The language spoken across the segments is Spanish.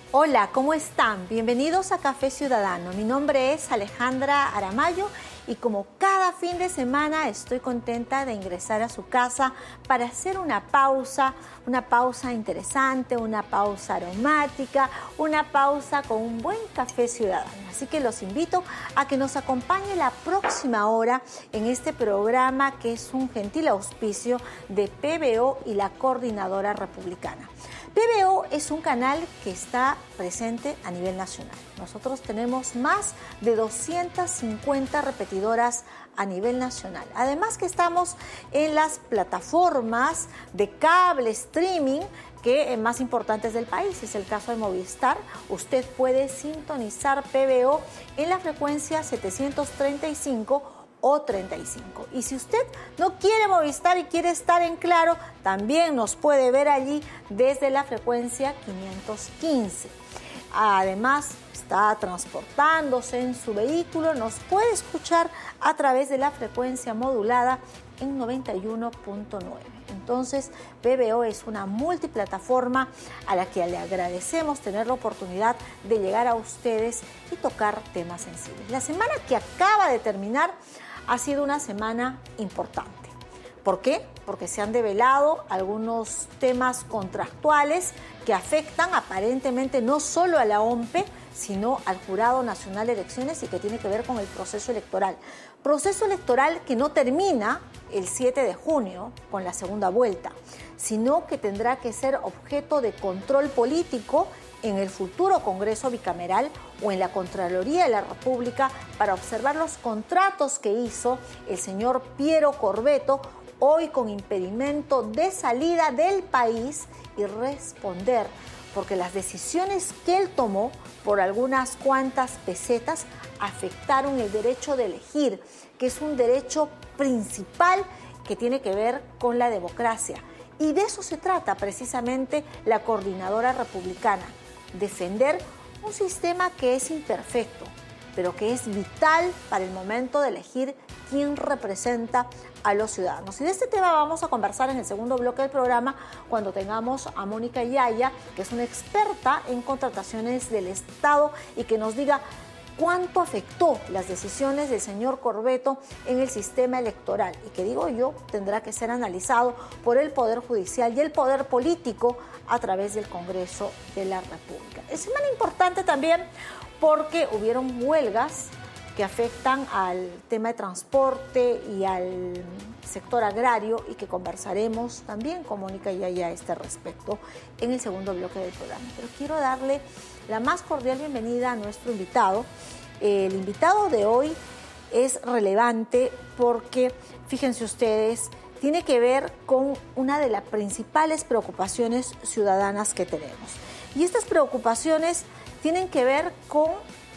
Hola, ¿cómo están? Bienvenidos a Café Ciudadano. Mi nombre es Alejandra Aramayo y como cada fin de semana estoy contenta de ingresar a su casa para hacer una pausa interesante, una pausa aromática, una pausa con un buen café ciudadano. Así que los invito a que nos acompañe la próxima hora en este programa que es un gentil auspicio de PBO y la Coordinadora Republicana. PBO es un canal que está presente a nivel nacional. Nosotros tenemos más de 250 repetidoras a nivel nacional. Además que estamos en las plataformas de cable streaming que más importantes del país. Es el caso de Movistar. Usted puede sintonizar PBO en la frecuencia 735 o 35. Y si usted no quiere Movistar y quiere estar en Claro, también nos puede ver allí desde la frecuencia 515. Además, está transportándose en su vehículo, nos puede escuchar a través de la frecuencia modulada en 91.9. Entonces, PBO es una multiplataforma a la que le agradecemos tener la oportunidad de llegar a ustedes y tocar temas sensibles. La semana que acaba de terminar ha sido una semana importante. ¿Por qué? Porque se han develado algunos temas contractuales que afectan aparentemente no solo a la OMPE, sino al Jurado Nacional de Elecciones y que tiene que ver con el proceso electoral. Proceso electoral que no termina el 7 de junio con la segunda vuelta, sino que tendrá que ser objeto de control político en el futuro Congreso bicameral o en la Contraloría de la República para observar los contratos que hizo el señor Piero Corvetto, hoy con impedimento de salida del país, y responder, porque las decisiones que él tomó por algunas cuantas pesetas afectaron el derecho de elegir, que es un derecho principal que tiene que ver con la democracia. Y de eso se trata precisamente la Coordinadora Republicana, defender un sistema que es imperfecto, pero que es vital para el momento de elegir quién representa a los ciudadanos. Y de este tema vamos a conversar en el segundo bloque del programa cuando tengamos a Mónica Yaya, que es una experta en contrataciones del Estado y que nos diga cuánto afectó las decisiones del señor Corvetto en el sistema electoral y que, digo yo, tendrá que ser analizado por el Poder Judicial y el Poder Político a través del Congreso de la República. Es semana importante también porque hubieron huelgas que afectan al tema de transporte y al sector agrario y que conversaremos también con Mónica Yaya a este respecto en el segundo bloque del programa. Pero quiero darle la más cordial bienvenida a nuestro invitado. El invitado de hoy es relevante porque, fíjense ustedes, tiene que ver con una de las principales preocupaciones ciudadanas que tenemos. Y estas preocupaciones tienen que ver con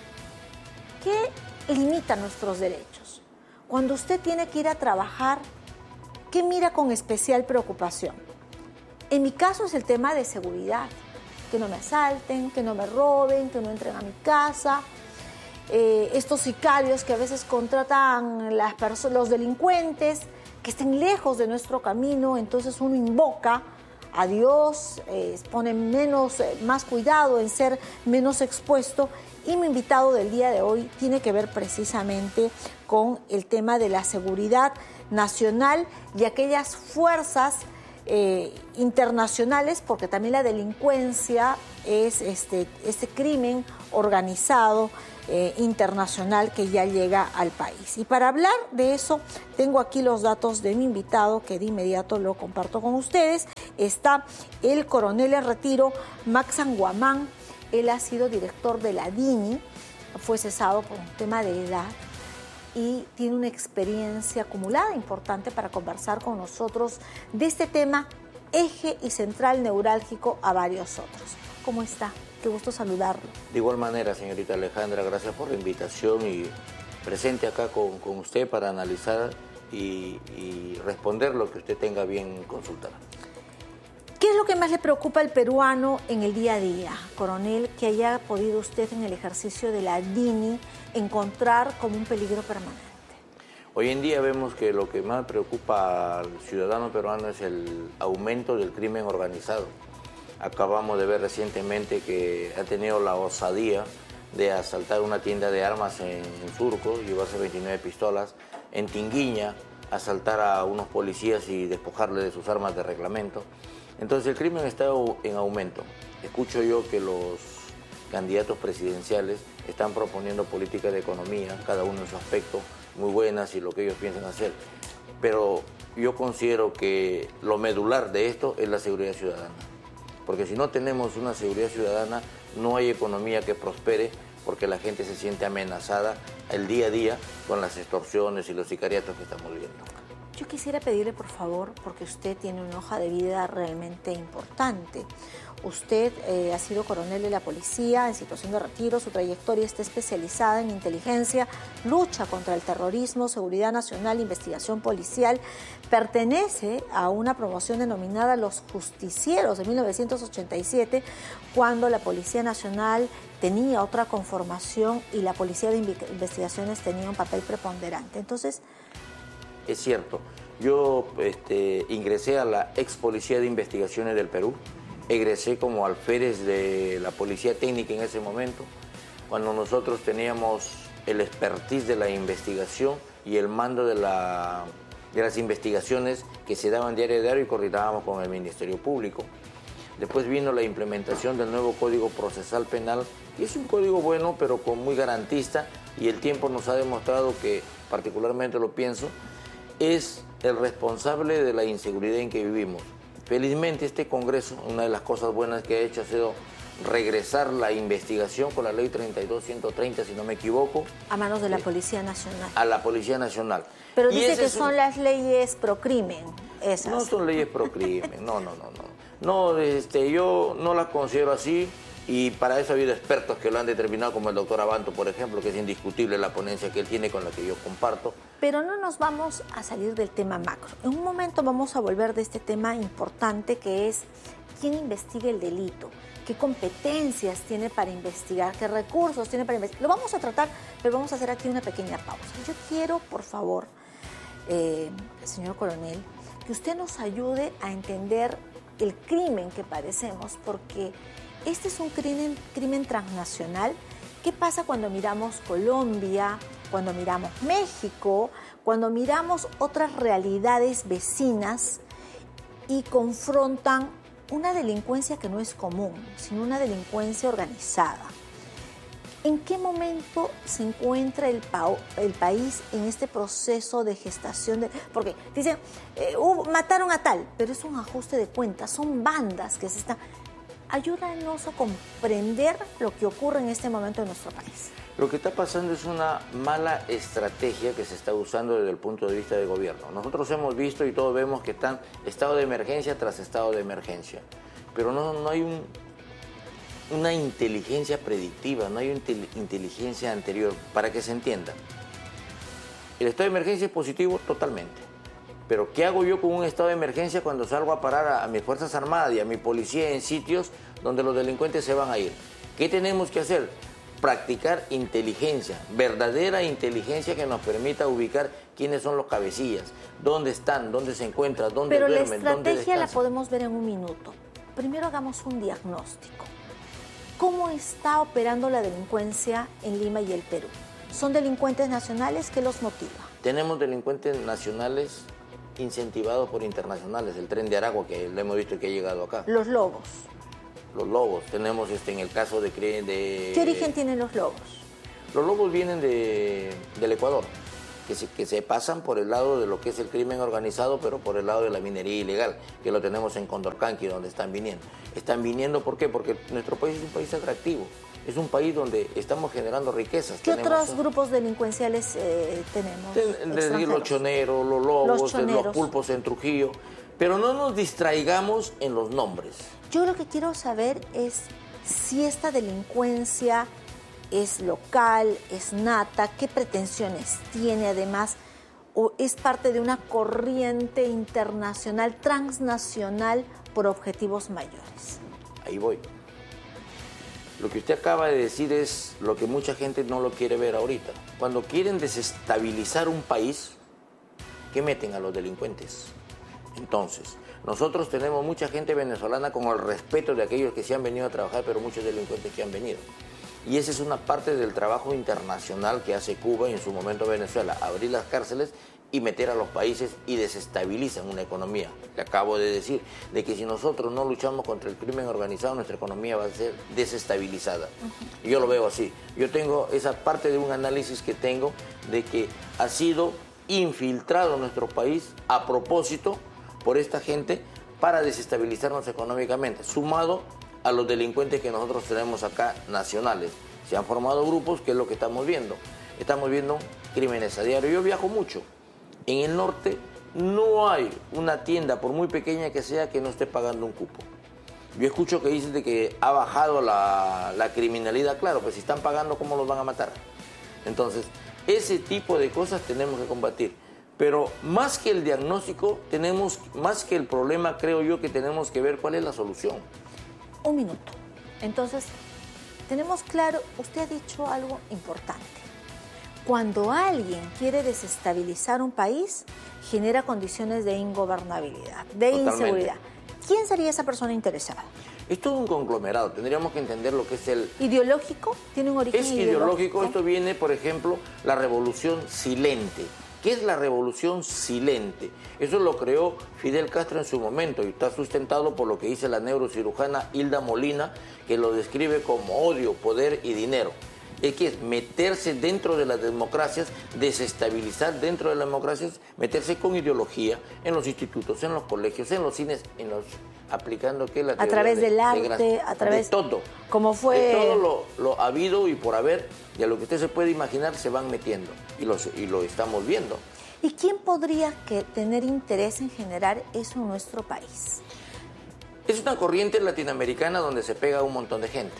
qué limita nuestros derechos. Cuando usted tiene que ir a trabajar, ¿qué mira con especial preocupación? En mi caso es el tema de seguridad. Que no me asalten, que no me roben, que no entren a mi casa. Estos sicarios que a veces contratan los delincuentes, que estén lejos de nuestro camino, entonces uno invoca a Dios, pone más cuidado en ser menos expuesto. Y mi invitado del día de hoy tiene que ver precisamente con el tema de la seguridad nacional y aquellas fuerzas internacionales, porque también la delincuencia es este crimen organizado internacional que ya llega al país. Y para hablar de eso, tengo aquí los datos de mi invitado, que de inmediato lo comparto con ustedes. Está el coronel en retiro, Max Anguamán. Él ha sido director de la DINI, fue cesado por un tema de edad y tiene una experiencia acumulada importante para conversar con nosotros de este tema, eje y central neurálgico a varios otros. ¿Cómo está? Qué gusto saludarlo. De igual manera, señorita Alejandra, gracias por la invitación y presente acá con usted para analizar y responder lo que usted tenga bien consultar. ¿Qué es lo que más le preocupa al peruano en el día a día, coronel, que haya podido usted en el ejercicio de la DINI encontrar como un peligro permanente? Hoy en día vemos que lo que más preocupa al ciudadano peruano es el aumento del crimen organizado. Acabamos de ver recientemente que ha tenido la osadía de asaltar una tienda de armas en Surco, llevarse 29 pistolas, en Tinguiña, asaltar a unos policías y despojarle de sus armas de reglamento. Entonces el crimen está en aumento. Escucho yo que los candidatos presidenciales están proponiendo políticas de economía, cada uno en su aspecto, muy buenas y lo que ellos piensan hacer. Pero yo considero que lo medular de esto es la seguridad ciudadana. Porque si no tenemos una seguridad ciudadana, no hay economía que prospere, porque la gente se siente amenazada el día a día con las extorsiones y los sicariatos que estamos viendo. Yo quisiera pedirle, por favor, porque usted tiene una hoja de vida realmente importante. Usted ha sido coronel de la policía en situación de retiro, su trayectoria está especializada en inteligencia, lucha contra el terrorismo, seguridad nacional, investigación policial. Pertenece a una promoción denominada Los Justicieros de 1987, cuando la Policía Nacional tenía otra conformación y la Policía de Investigaciones tenía un papel preponderante. Entonces, es cierto, yo ingresé a la ex Policía de Investigaciones del Perú, egresé como alférez de la Policía Técnica en ese momento, cuando nosotros teníamos el expertise de la investigación y el mando de las investigaciones que se daban diario a diario y coordinábamos con el Ministerio Público. Después vino la implementación del nuevo Código Procesal Penal, y es un código bueno, pero muy garantista, y el tiempo nos ha demostrado que, particularmente lo pienso, es el responsable de la inseguridad en que vivimos. Felizmente este Congreso, una de las cosas buenas que ha hecho ha sido regresar la investigación con la ley 32-130, si no me equivoco. A manos de la Policía Nacional. A la Policía Nacional. Pero dice que son las leyes pro crimen, esas. No son leyes pro crimen, no. No, yo no las considero así, y para eso ha habido expertos que lo han determinado, como el doctor Abanto, por ejemplo, que es indiscutible la ponencia que él tiene con la que yo comparto. Pero no nos vamos a salir del tema macro. En un momento vamos a volver de este tema importante, que es quién investiga el delito, qué competencias tiene para investigar, qué recursos tiene para investigar. Lo vamos a tratar, pero vamos a hacer aquí una pequeña pausa. Yo quiero, por favor, señor coronel, que usted nos ayude a entender el crimen que padecemos, porque este es un crimen transnacional. ¿Qué pasa cuando miramos Colombia, cuando miramos México, cuando miramos otras realidades vecinas y confrontan una delincuencia que no es común, sino una delincuencia organizada? ¿En qué momento se encuentra el país en este proceso de gestación? Porque dicen, mataron a tal, pero es un ajuste de cuentas, son bandas que se están... Ayúdanos a comprender lo que ocurre en este momento en nuestro país. Lo que está pasando es una mala estrategia que se está usando desde el punto de vista del gobierno. Nosotros hemos visto y todos vemos que están estado de emergencia tras estado de emergencia, pero no hay una inteligencia predictiva, no hay una inteligencia anterior, para que se entienda. El estado de emergencia es positivo totalmente, pero ¿qué hago yo con un estado de emergencia cuando salgo a parar a mis Fuerzas Armadas y a mi policía en sitios donde los delincuentes se van a ir? ¿Qué tenemos que hacer? Practicar inteligencia, verdadera inteligencia que nos permita ubicar quiénes son los cabecillas, dónde están, dónde se encuentran, dónde duermen, dónde descansan. Pero la estrategia la podemos ver en un minuto. Primero hagamos un diagnóstico. ¿Cómo está operando la delincuencia en Lima y el Perú? ¿Son delincuentes nacionales? ¿Qué los motiva? Tenemos delincuentes nacionales incentivados por internacionales. El Tren de Aragua, que lo hemos visto que ha llegado acá. Los lobos. Los lobos. Tenemos en el caso de... ¿Qué origen tienen los lobos? Los lobos vienen del Ecuador, que se pasan por el lado de lo que es el crimen organizado, pero por el lado de la minería ilegal, que lo tenemos en Condorcanqui, donde están viniendo. Están viniendo, ¿por qué? Porque nuestro país es un país atractivo. Es un país donde estamos generando riquezas. ¿Qué otros grupos delincuenciales tenemos? Desde los choneros, los lobos, los pulpos en Trujillo. Pero no nos distraigamos en los nombres. Yo lo que quiero saber es si esta delincuencia es local, es nata, qué pretensiones tiene además, o es parte de una corriente internacional, transnacional, por objetivos mayores. Ahí voy. Lo que usted acaba de decir es lo que mucha gente no lo quiere ver ahorita. Cuando quieren desestabilizar un país, ¿qué meten a los delincuentes? Entonces, nosotros tenemos mucha gente venezolana con el respeto de aquellos que sí han venido a trabajar, pero muchos delincuentes que han venido. Y esa es una parte del trabajo internacional que hace Cuba y en su momento Venezuela, abrir las cárceles y meter a los países y desestabilizan una economía. Le acabo de decir, de que si nosotros no luchamos contra el crimen organizado, nuestra economía va a ser desestabilizada. Y yo lo veo así. Yo tengo esa parte de un análisis que tengo de que ha sido infiltrado nuestro país a propósito por esta gente para desestabilizarnos económicamente, sumado a los delincuentes que nosotros tenemos acá nacionales. Se han formado grupos, que es lo que estamos viendo. Estamos viendo crímenes a diario. Yo viajo mucho. En el norte no hay una tienda, por muy pequeña que sea, que no esté pagando un cupo. Yo escucho que dicen de que ha bajado la criminalidad. Claro, pues si están pagando, ¿cómo los van a matar? Entonces, ese tipo de cosas tenemos que combatir. Pero más que el diagnóstico, más que el problema, creo yo que tenemos que ver cuál es la solución. Un minuto. Entonces, tenemos claro, usted ha dicho algo importante. Cuando alguien quiere desestabilizar un país, genera condiciones de ingobernabilidad, de inseguridad. ¿Quién sería esa persona interesada? Es todo un conglomerado, tendríamos que entender lo que es el... ¿Ideológico? ¿Tiene un origen ideológico? Es ideológico, esto viene, por ejemplo, la revolución silente. ¿Qué es la revolución silente? Eso lo creó Fidel Castro en su momento y está sustentado por lo que dice la neurocirujana Hilda Molina, que lo describe como odio, poder y dinero. Es que es meterse dentro de las democracias, desestabilizar dentro de las democracias, meterse con ideología en los institutos, en los colegios, en los cines, aplicando ¿qué? La a través del arte, a través de todo. ¿Cómo fue? De todo lo habido y por haber, y a lo que usted se puede imaginar se van metiendo y lo estamos viendo. ¿Y quién podría tener interés en generar eso en nuestro país? Es una corriente latinoamericana donde se pega un montón de gente.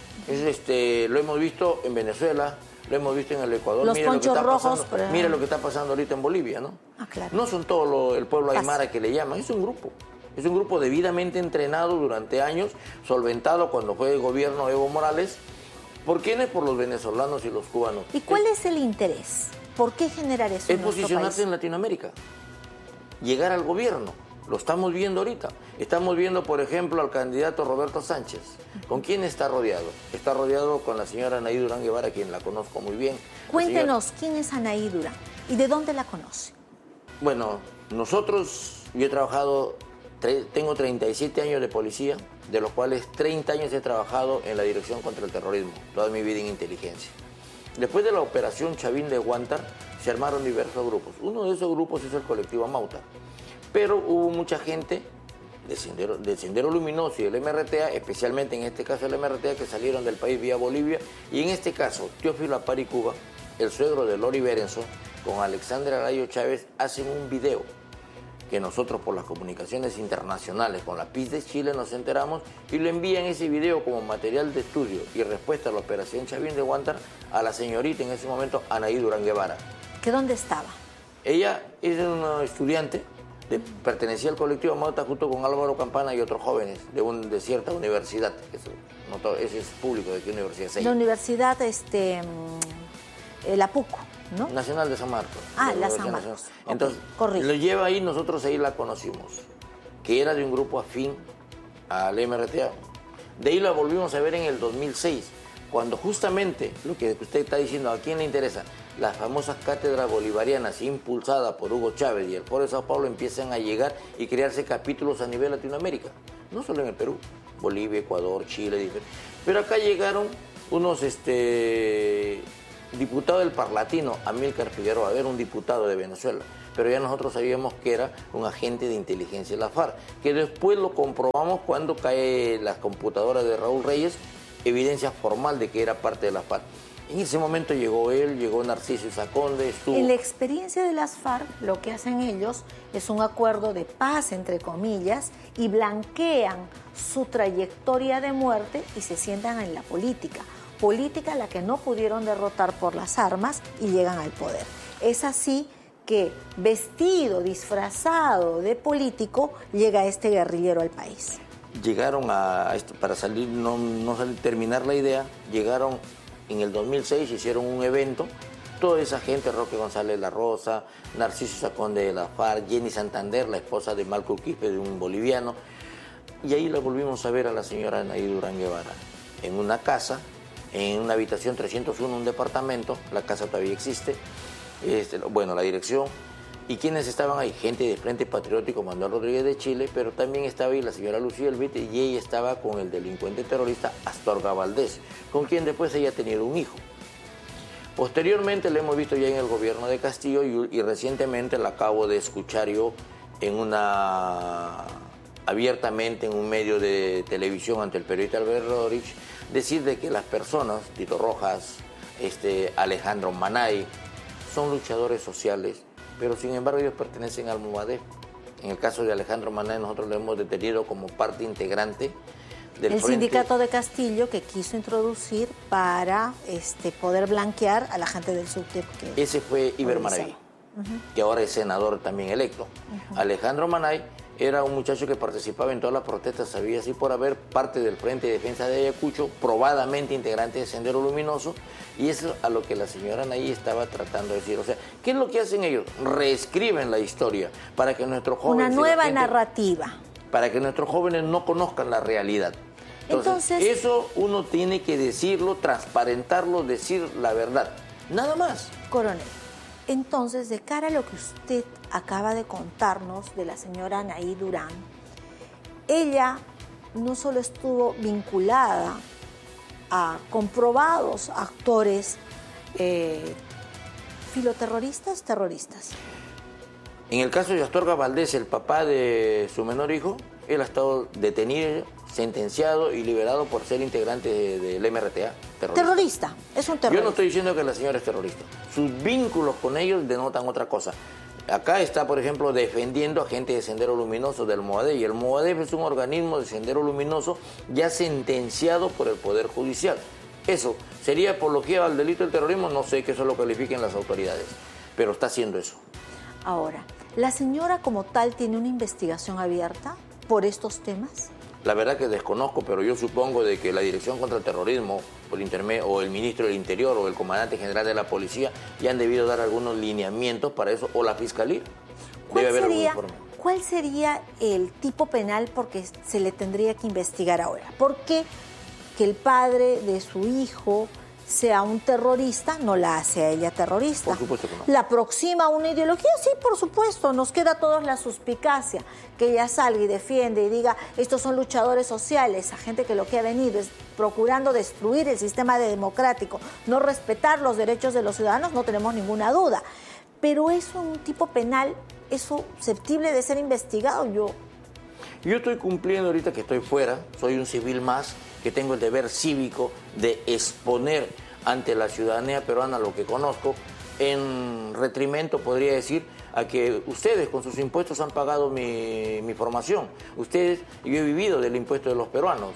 Lo hemos visto en Venezuela, lo hemos visto en el Ecuador. Los ponchos rojos. Mire lo que está pasando ahorita en Bolivia, ¿no? Claro. No son todo el pueblo aymara que le llaman, es un grupo. Es un grupo debidamente entrenado durante años, solventado cuando fue el gobierno Evo Morales. ¿Por quiénes? Por los venezolanos y los cubanos. ¿Y cuál es el interés? ¿Por qué generar eso en nuestro país? Es posicionarse en Latinoamérica, llegar al gobierno. Lo estamos viendo ahorita. Estamos viendo, por ejemplo, al candidato Roberto Sánchez. ¿Con quién está rodeado? Está rodeado con la señora Anaí Durán Guevara, quien la conozco muy bien. Cuéntenos, ¿quién es Anaí Durán? ¿Y de dónde la conoce? Bueno, yo he trabajado, tengo 37 años de policía, de los cuales 30 años he trabajado en la Dirección contra el Terrorismo, toda mi vida en inteligencia. Después de la operación Chavín de Huántar, se armaron diversos grupos. Uno de esos grupos es el colectivo Amauta. Pero hubo mucha gente del Sendero Luminoso y del MRTA, especialmente en este caso el MRTA, que salieron del país vía Bolivia. Y en este caso, Teófilo Apari Cuba, el suegro de Lori Berenson, con Alexandra Arayo Chávez, hacen un video que nosotros por las comunicaciones internacionales con la PIS de Chile nos enteramos y lo envían ese video como material de estudio y respuesta a la operación Chavín de Huántar a la señorita en ese momento, Anaí Durán Guevara. ¿Que dónde estaba? Ella es una estudiante, pertenecía al colectivo Amauta junto con Álvaro Campana y otros jóvenes de cierta universidad, ese es público, ¿de qué universidad es ella? La universidad, la PUCO, ¿no? Nacional de San Marcos. La San Marcos. Entonces, lo lleva ahí, nosotros ahí la conocimos, que era de un grupo afín al MRTA. De ahí la volvimos a ver en el 2006, cuando justamente, lo que usted está diciendo, ¿a quién le interesa? Las famosas cátedras bolivarianas impulsadas por Hugo Chávez y el Foro de Sao Paulo empiezan a llegar y crearse capítulos a nivel Latinoamérica, no solo en el Perú, Bolivia, Ecuador, Chile, pero acá llegaron unos diputado del Parlatino, Amílcar Figueroa, era un diputado de Venezuela, pero ya nosotros sabíamos que era un agente de inteligencia de la FARC, que después lo comprobamos cuando cae las computadoras de Raúl Reyes, evidencia formal de que era parte de la FARC. En ese momento llegó él, llegó Narciso Isaconde, estuvo... En la experiencia de las FARC, lo que hacen ellos es un acuerdo de paz, entre comillas, y blanquean su trayectoria de muerte y se sientan en la política a la que no pudieron derrotar por las armas y llegan al poder. Es así que, vestido, disfrazado de político, llega este guerrillero al país. Llegaron para salir, terminar la idea, llegaron en el 2006, hicieron un evento toda esa gente, Roque González La Rosa, Narciso Saconde de la FARC, Jenny Santander, la esposa de Marco Quispe, de un boliviano. Y ahí la volvimos a ver a la señora Anaí Durán Guevara, en una casa, en una habitación 301, un departamento, la casa todavía existe, bueno, la dirección. ¿Y quiénes estaban ahí? Gente de Frente Patriótico Manuel Rodríguez de Chile, pero también estaba ahí la señora Lucía Elvite y ella estaba con el delincuente terrorista Astorga Valdés, con quien después ella ha tenido un hijo. Posteriormente la hemos visto ya en el gobierno de Castillo y recientemente la acabo de escuchar yo abiertamente en un medio de televisión ante el periodista Alberto Rodríguez, decir de que las personas, Tito Rojas, Alejandro Manay, son luchadores sociales, pero sin embargo ellos pertenecen al Movadef. En el caso de Alejandro Manay nosotros lo hemos detenido como parte integrante del el Frente. sindicato de Castillo que quiso introducir para poder blanquear a la gente del SUTEP. Ese fue Iber Maraví, que ahora es senador también electo. Alejandro Manay era un muchacho que participaba en todas las protestas, sabía así por haber parte del Frente de Defensa de Ayacucho, probadamente integrante de Sendero Luminoso, y eso es a lo que la señora Anaí estaba tratando de decir. O sea, ¿qué es lo que hacen ellos? Reescriben la historia para que nuestros jóvenes... Una nueva narrativa. Para que nuestros jóvenes no conozcan la realidad. Entonces, eso uno tiene que decirlo, transparentarlo, decir la verdad. Nada más. Coronel, entonces, de cara a lo que usted acaba de contarnos de la señora Anaí Durán, ella no solo estuvo vinculada a comprobados actores filoterroristas, terroristas. En el caso de Astorga Valdés, el papá de su menor hijo, él ha estado detenido, sentenciado y liberado por ser integrante del MRTA. Terrorista, es un terrorista. Yo no estoy diciendo que la señora es terrorista. Sus vínculos con ellos denotan otra cosa. Acá está, por ejemplo, defendiendo a gente de Sendero Luminoso del Movadef, y el Movadef es un organismo de Sendero Luminoso ya sentenciado por el Poder Judicial. Eso, ¿sería apología al delito del terrorismo? No sé que eso lo califiquen las autoridades, pero está haciendo eso. Ahora, ¿la señora como tal tiene una investigación abierta por estos temas? La verdad que desconozco, pero yo supongo de que la Dirección contra el Terrorismo, o el Ministro del Interior, o el Comandante General de la Policía, ya han debido dar algunos lineamientos para eso, o la Fiscalía. Debe haber algún informe. ¿Cuál sería el tipo penal porque se le tendría que investigar ahora? ¿Por qué que el padre de su hijo sea un terrorista no la hace a ella terrorista? Por supuesto que no. ¿La aproxima a una ideología? Sí, por supuesto. Nos queda a todos la suspicacia que ella salga y defiende y diga, estos son luchadores sociales, a gente que lo que ha venido es procurando destruir el sistema democrático, no respetar los derechos de los ciudadanos, no tenemos ninguna duda. Pero eso, un tipo penal, ¿eso susceptible de ser investigado? Yo estoy cumpliendo ahorita que estoy fuera, soy un civil más, que tengo el deber cívico de exponer ante la ciudadanía peruana lo que conozco, en retrimento, podría decir, a que ustedes con sus impuestos han pagado mi formación. Ustedes, yo he vivido del impuesto de los peruanos,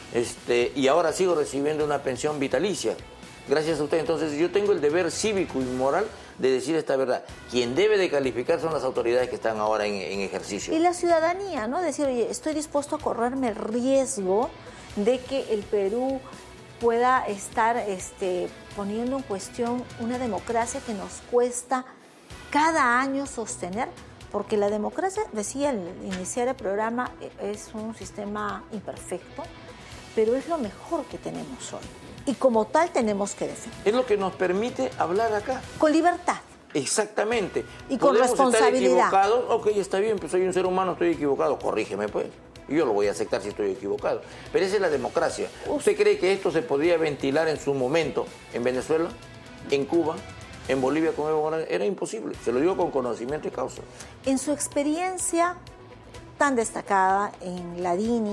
y ahora sigo recibiendo una pensión vitalicia. Gracias a ustedes. Entonces yo tengo el deber cívico y moral de decir esta verdad. Quien debe de calificar son las autoridades que están ahora en ejercicio. Y la ciudadanía, ¿no? Decir, oye, estoy dispuesto a correrme el riesgo de que el Perú pueda estar poniendo en cuestión una democracia que nos cuesta cada año sostener, porque la democracia, decía al iniciar el programa, es un sistema imperfecto, pero es lo mejor que tenemos hoy. Y como tal tenemos que defender. Es lo que nos permite hablar acá. Con libertad. Exactamente. Y con responsabilidad. Estar equivocados, ok, está bien, pues soy un ser humano, estoy equivocado, corrígeme pues. Y yo lo voy a aceptar si estoy equivocado. Pero esa es la democracia. ¿Usted cree que esto se podría ventilar en su momento en Venezuela, en Cuba, en Bolivia con Evo Morales? Era imposible. Se lo digo con conocimiento y causa. En su experiencia tan destacada en la DINI,